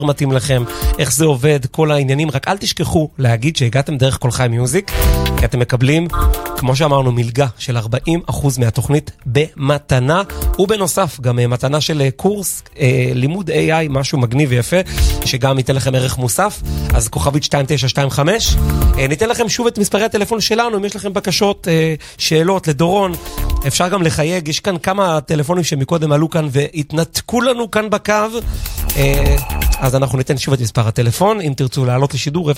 מתאים לכם, איך זה עובד, כל העניינים. רק אל תשכחו להגיד שהגעתם דרך כל חי מיוזיק, כי אתם מקבלים, כמו שאמרנו, מלגה של 40% מהתוכנית במתנה, ובנוסף גם מתנה של קורס לימוד AI, משהו מגניב ויפה, שגם ייתן לכם ערך מוסף. אז כוכבית 2925. ניתן לכם שוב את מספרי הטלפון שלנו, אם יש לכם בקשות, שאלות לדורון, אפשר גם לחייג. יש כאן כמה טלפונים שמקודם עלו כאן והתנתקו לנו כאן בקו, אז אנחנו ניתן שוב את מספר הטלפון, אם תרצו לעלות לשידור,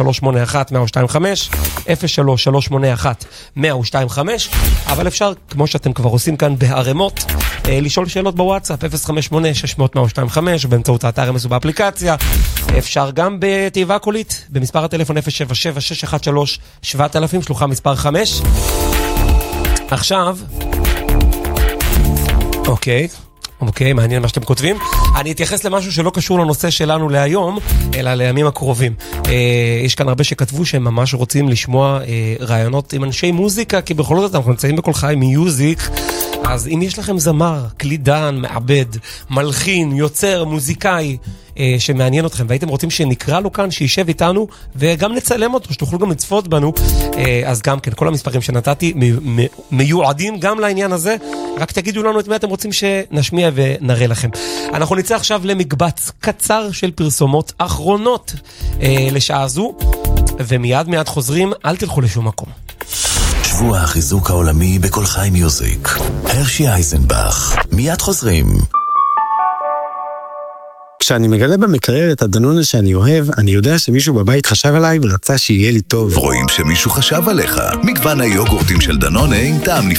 03-381-125, 03-381-125, אבל אפשר, כמו שאתם כבר עושים כאן בהרמות, לשאול שאלות בוואטסאפ, 058-600-125, או באמצעות האתר המסו באפליקציה. אפשר גם בתיבה קולית, במספר הטלפון 077-613-7000, שלוחה מספר 5. עכשיו, אוקיי, מעניין מה שאתם כותבים. אני אתייחס למשהו שלא קשור לנושא שלנו להיום, אלא לימים הקרובים. יש כאן הרבה שכתבו שהם ממש רוצים לשמוע רעיונות עם אנשי מוזיקה, כי בכל זאת אנחנו נמצאים בכל חי מיוזיק, אז אם יש לכם זמר, קלידן, מעבד, מלחין, יוצר, מוזיקאי, שמעניין אתכם, והייתם רוצים שנקרא לו כאן, שישב איתנו, וגם נצלם אותו, שתוכלו גם לצפות בנו, אז גם כן, כל המספרים שנתתי מיועדים גם לעניין הזה, רק תגידו לנו את מה אתם רוצים שנשמיע ונראה לכם. אנחנו נצא עכשיו למקבץ קצר של פרסומות אחרונות לשעה זו, ומיד חוזרים, אל תלכו לשום מקום. שבוע החיזוק העולמי בכל חי מיוזיק. הרשי אייזנבך. מיד חוזרים. כשאני מגלה במקרר את הדנונה שאני אוהב, אני יודע שמישהו בבית חשב עליי ורצה שיהיה לי טוב. רואים שמישהו חשב עליך. מגוון היוגורטים של דנונה עם טעם נפלא.